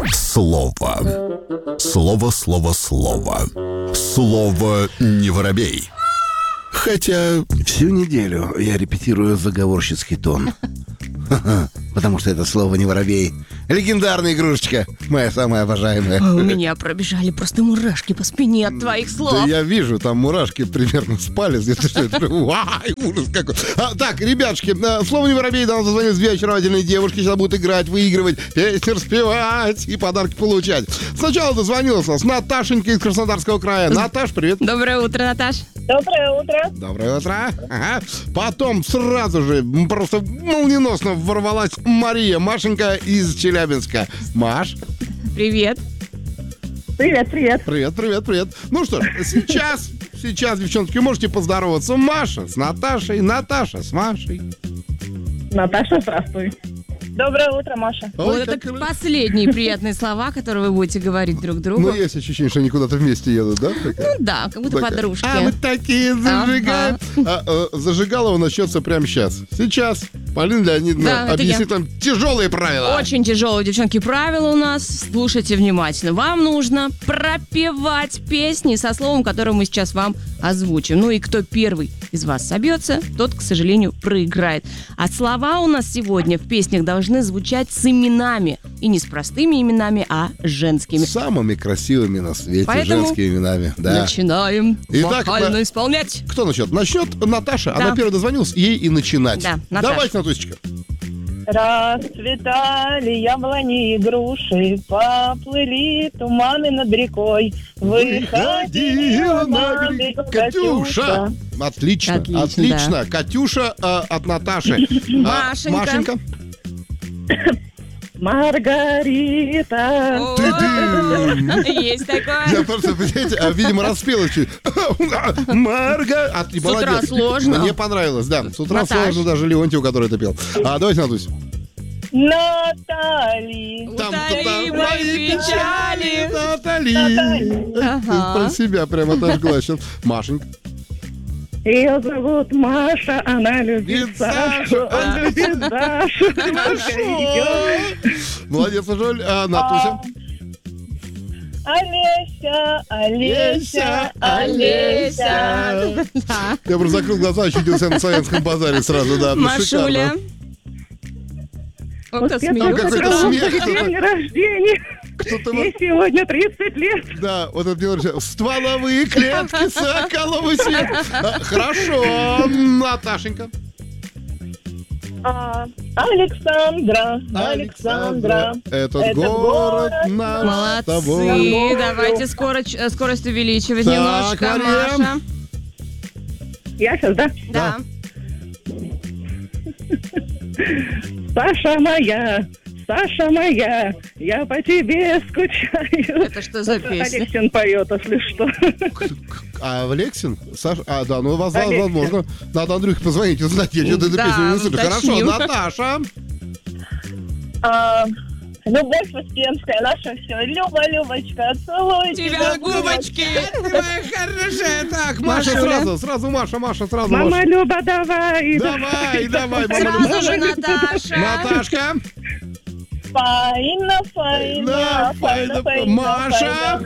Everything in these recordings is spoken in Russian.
Слово. Слово. Слово не воробей. Хотя... Всю неделю я репетирую заговорщицкий тон. Потому что это слово не воробей. Легендарная игрушечка, моя самая обожаемая. У меня пробежали просто мурашки по спине от твоих слов. Да я вижу, там мурашки примерно с палец. Вай, ужас какой. Так, ребятушки, слово не воробей, нам зазвонились две очаровательные девушки. Сейчас будут играть, выигрывать, песни распевать и подарки получать. Сначала дозвонился с Наташенькой из Краснодарского края. Наташ, привет. Доброе утро, Наташ. Доброе утро. Доброе утро. Ага. Потом сразу же просто молниеносно ворвалась Мария, Машенька из Челябинска. Маш. Привет. Привет. Привет. Ну что ж, сейчас, девчонки, можете поздороваться. Маша с Наташей, Наташа с Машей. Наташа, здравствуй. Доброе утро, Маша. Вот это последние приятные слова, которые вы будете говорить друг другу. Ну, есть ощущение, что они куда-то вместе едут, да? Ну да, как будто подружки. А мы такие зажигаем. Зажигалово начнется прямо сейчас. Сейчас Полина Леонидовна объяснит нам тяжелые правила. Очень тяжелые, девчонки, правила у нас. Слушайте внимательно. Вам нужно пропевать песни со словом, которое мы сейчас вам озвучим. Ну и кто первый из вас собьется, тот, к сожалению, проиграет. А слова у нас сегодня в песнях должны звучать с именами. И не с простыми именами, а женскими. Самыми красивыми на свете. Поэтому женскими именами. Да. Начинаем вокально исполнять. Кто начнет? Начнет Наташа. Да. Она первая дозвонилась, ей и начинать. Да, Наташа. Давайте, Натусечка. Расцветали яблони и груши, поплыли туманы над рекой. Выходила на берег Катюша. Отлично. Да. Катюша от Наташи. Машенька. Маргарита. Есть такое. Я просто, понимаете, видимо, распела чуть. С утра сложно. Мне понравилось, да. С утра Наташ. сложно даже Леонтьеву, который это пел. Давайте, Натусь. Натали. Утоли мои печали. Натали. Про себя прямо отожгла сейчас. Машенька. Ее зовут Маша, она любит Сашу, он любит Дашу. Молодец, Жоль. Натуся. Олеся. Да. Я просто закрыл глаза, ощутился на славянском базаре сразу, да. Машуля. Шикарно. Вот кто Там смеется. какой-то смех. День рождения. Кто-то Мне сегодня 30 лет. Да, вот это мне нравится. Стволовые клетки, соколовый свет. Хорошо, Наташенька. Александра. Этот город наш с тобой. Молодцы. Давайте скорость увеличивать Так, немножко, Мария. Маша. Я сейчас, да? Да. Саша моя, я по тебе скучаю. Это что за песня? Алексин поет, если что. А Алексин? Саша? Да, ну Алексин. возможно. Надо Андрюхе позвонить, узнать, я что-то эту Да, песню не слышу. Хорошо, уточним. Наташа. Любовь Успенская, наша все. Любочка, целую Тебя губочки. Твоя хорошая. Так, Маша Машуля. сразу Маша. Мама Люба, давай. Давай, мама Сразу Люба. же Наташа. Наташка. Фаина. Маша.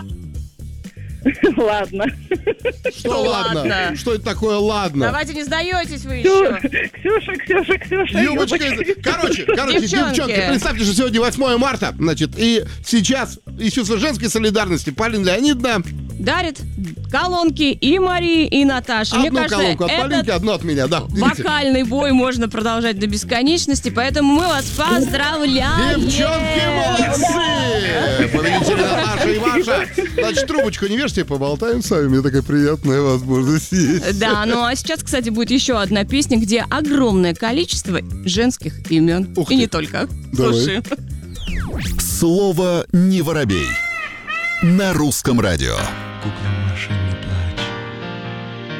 Ладно. Что ладно? Что это такое ладно? Давайте не сдаетесь вы еще. Ксюша. Любочка, короче, девчонки, представьте, что сегодня 8 марта, значит, и сейчас из чувства женской солидарности Полина Леонидовна Дарит колонки и Марии, и Наташе. Мне одну кажется, колонку от Полинки, этот одну от меня, да. Видите? вокальный бой можно продолжать до бесконечности, поэтому мы вас поздравляем. Девчонки, молодцы! Победители Наташа и Маша. Значит, трубочку не вешайте, поболтаем с вами. Мне такая приятная возможность есть. Да, ну а сейчас, кстати, будет еще одна песня, где огромное количество женских имен. Ух И ты. не только. Давай. Слушай. Слово не воробей. На русском радио. Кукла Маша, не плачь.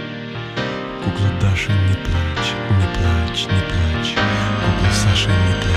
Кукла Даша, не плачь. Кукла Саша, не плачь.